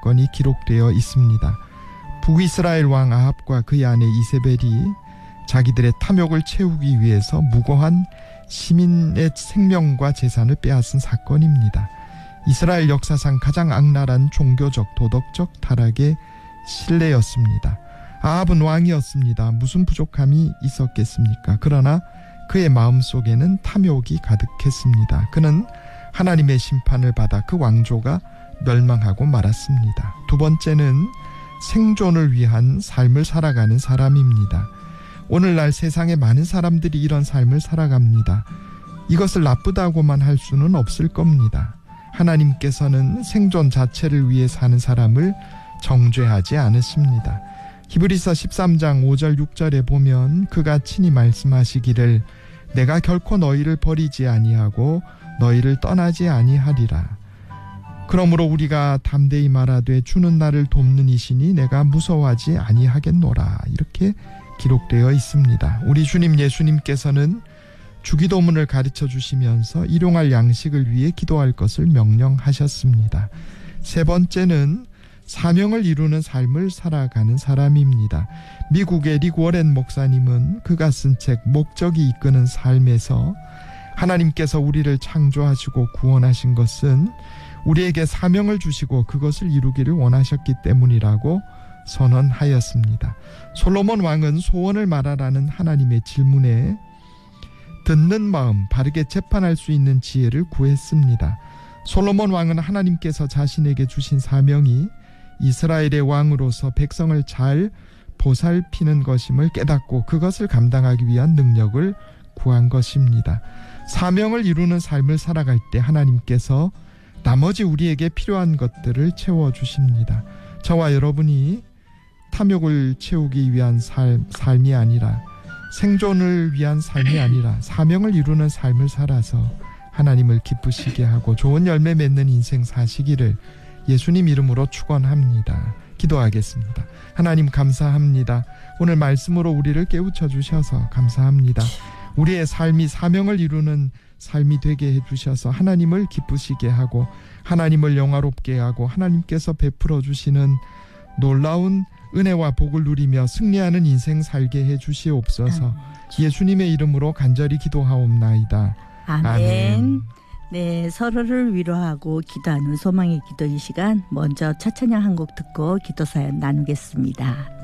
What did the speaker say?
사건이 기록되어 있습니다. 북이스라엘 왕 아합과 그의 아내 이세벨이 자기들의 탐욕을 채우기 위해서 무고한 시민의 생명과 재산을 빼앗은 사건입니다. 이스라엘 역사상 가장 악랄한 종교적, 도덕적 타락의 실례였습니다. 아합은 왕이었습니다. 무슨 부족함이 있었겠습니까? 그러나 그의 마음속에는 탐욕이 가득했습니다. 그는 하나님의 심판을 받아 그 왕조가 멸망하고 말았습니다. 두 번째는 생존을 위한 삶을 살아가는 사람입니다. 오늘날 세상에 많은 사람들이 이런 삶을 살아갑니다. 이것을 나쁘다고만 할 수는 없을 겁니다. 하나님께서는 생존 자체를 위해 사는 사람을 정죄하지 않으십니다. 히브리서 13장 5절 6절에 보면 그가 친히 말씀하시기를 내가 결코 너희를 버리지 아니하고 너희를 떠나지 아니하리라. 그러므로 우리가 담대히 말하되 주는 나를 돕는 이시니 내가 무서워하지 아니하겠노라. 이렇게 기록되어 있습니다. 우리 주님 예수님께서는 주기도문을 가르쳐 주시면서 일용할 양식을 위해 기도할 것을 명령하셨습니다. 세 번째는 사명을 이루는 삶을 살아가는 사람입니다. 미국의 릭 워렌 목사님은 그가 쓴 책 목적이 이끄는 삶에서 하나님께서 우리를 창조하시고 구원하신 것은 우리에게 사명을 주시고 그것을 이루기를 원하셨기 때문이라고 선언하였습니다. 솔로몬 왕은 소원을 말하라는 하나님의 질문에 듣는 마음, 바르게 재판할 수 있는 지혜를 구했습니다. 솔로몬 왕은 하나님께서 자신에게 주신 사명이 이스라엘의 왕으로서 백성을 잘 보살피는 것임을 깨닫고 그것을 감당하기 위한 능력을 구한 것입니다. 사명을 이루는 삶을 살아갈 때 하나님께서 나머지 우리에게 필요한 것들을 채워주십니다. 저와 여러분이 탐욕을 채우기 위한 삶이 아니라 생존을 위한 삶이 아니라 사명을 이루는 삶을 살아서 하나님을 기쁘시게 하고 좋은 열매 맺는 인생 사시기를 예수님 이름으로 축원합니다. 기도하겠습니다. 하나님 감사합니다. 오늘 말씀으로 우리를 깨우쳐 주셔서 감사합니다. 우리의 삶이 사명을 이루는 삶이 되게 해주셔서 하나님을 기쁘시게 하고 하나님을 영화롭게 하고 하나님께서 베풀어 주시는 놀라운 은혜와 복을 누리며 승리하는 인생 살게 해주시옵소서. 예수님의 이름으로 간절히 기도하옵나이다. 아멘. 네, 서로를 위로하고 기도하는 소망의 기도 이 시간 먼저 첫 찬양 한 곡 듣고 기도 사연 나누겠습니다.